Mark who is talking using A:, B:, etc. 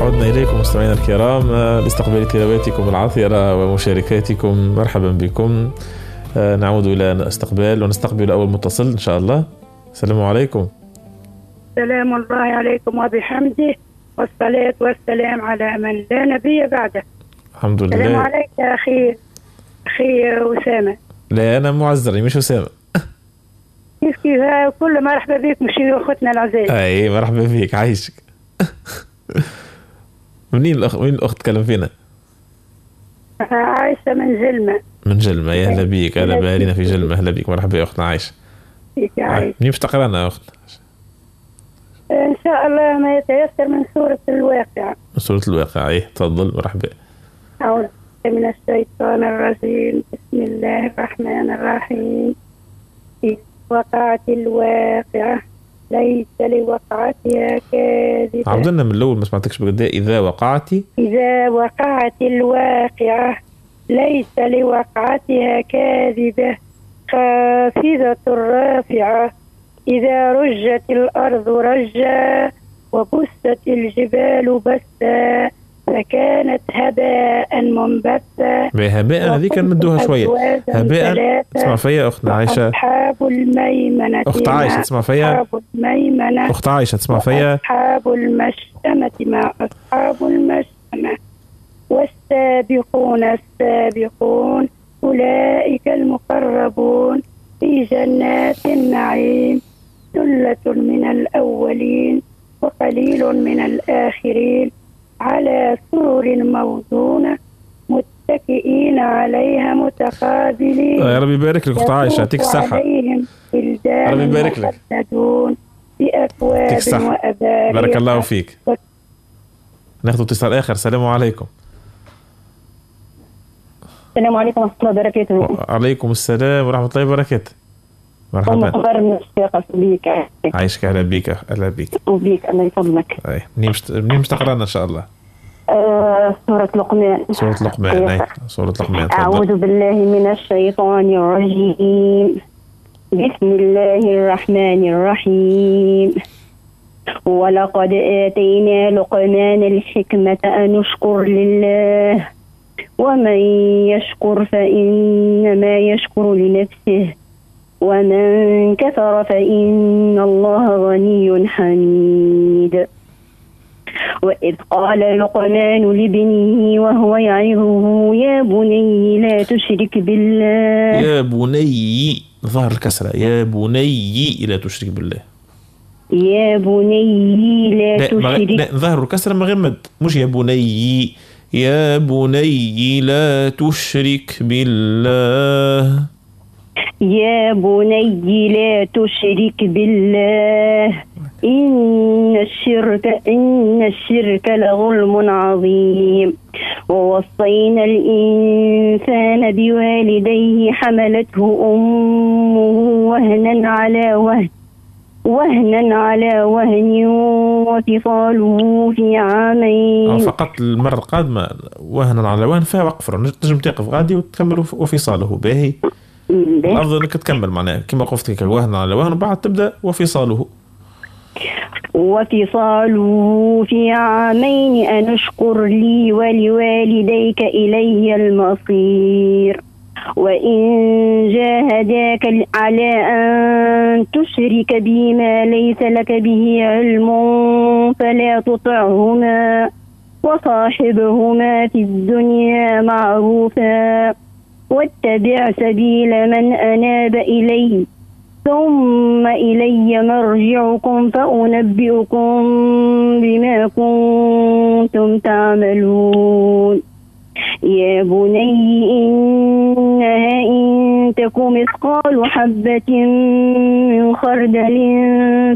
A: عدنا إليكم مستمعينا الكرام لاستقبال تلاواتكم العاطرة ومشاركاتكم. مرحبا بكم. نعود إلى الاستقبال ونستقبل أول متصل إن شاء الله. السلام عليكم.
B: سلام الله عليكم وبحمده، والصلاة والسلام على من لا نبي بعده.
A: الحمد لله.
B: السلام عليك يا أخي أسامة.
A: لا أنا معذري مش أسامة.
B: كيف كل مرحبا بك مشي أختنا العزيز.
A: أي مرحبا بك، عايشك. منين الأخت تكلم فينا؟
B: عايشة من جلمة.
A: من جلمة، يا هلا بيك. أهلا بأهلنا في جلمة. أهلا بيك، مرحبا يا أختنا عايشة. منين باش تقرانا يا أختنا؟
B: إن شاء الله ما يتيسر من سورة الواقعة.
A: من سورة الواقعة. إيه تفضل. مرحبا.
B: أعوذ من الشيطان الرجيم. بسم الله الرحمن الرحيم. إذا وقعت الواقعة ليس لوقعتها كاذبة.
A: عودنا من الأول، ما سمعتكش بقدر. إذا وقعت
B: الواقعة ليس لوقعتها كاذبة خافضة رافعة إذا رجت الأرض رجا وبست الجبال بسا فكانت هباء منبثا.
A: هباء هذيك نمدوها شوية. هباء تسمع فيا أختنا عايشة.
B: أصحاب الميمنة.
A: أخت عايشة تسمع فيا.
B: أصحاب الميمنة.
A: أخت عايشة تسمع فيا.
B: أصحاب المشأمة مع أصحاب المشأمة. والسابقون السابقون أولئك المقربون في جنات النعيم. ثلة من الأولين وقليل من الآخرين على سرر موضونة متكئين عليها متقابلين.
A: يا رب يبارك لك أخت عايشة، يعطيك الصحة.
B: رب
A: يبارك لك.
B: بأكواب وأباريق.
A: بارك الله فيك. ناخذ اتصال آخر. السلام عليكم.
C: السلام عليكم ورحمة الله وبركاته.
A: وعليكم السلام ورحمة الله وبركاته. مرحبا. عايشك. أهلا بيك. أهلا بيك.
C: وبيك الله يفضلك.
A: منين مش تقرانا إن شاء الله؟
C: سورة لقمان.
A: سورة لقمان. سورة لقمان.
C: أعوذ بالله من الشيطان الرجيم. بسم الله الرحمن الرحيم. ولقد آتينا لقمان الحكمة أن اشكر لله ومن يشكر فإنما يشكر لنفسه ومن كفر فإن الله غني حميد. وإذ قال لقمان لابنه وهو يعظه يا بني لا تشرك بالله.
A: يا بني ظهر الكسرة. يا بني لا تشرك بالله.
C: يا بني لا تشرك.
A: لا ظهر الكسرة من غير مد. مش يا بني. يا بني لا تشرك بالله.
C: يا بني لا تشرك بالله إن الشرك لظلم عظيم. ووصينا الإنسان بوالديه حملته أمه وهنا على وهن وفصاله في عامين.
A: فقط المرة القادمة وهنا على وهن فيها وقف، نجم تقف غادي وتكمل وفصاله باهي. الأفضل أنك تكمل معناه كما قلت وهنا على وهن وبعد تبدأ وفصاله
C: في عامين أن اشكر لي ولوالديك إلي المصير. وإن جاهداك على أن تشرك بي ما ليس لك به علم فلا تطعهما وصاحبهما في الدنيا معروفا واتبع سبيل من أناب إلي ثم إلي مرجعكم فأنبئكم بما كنتم تعملون. يا بني إنها إن تك مثقال حبة من خردل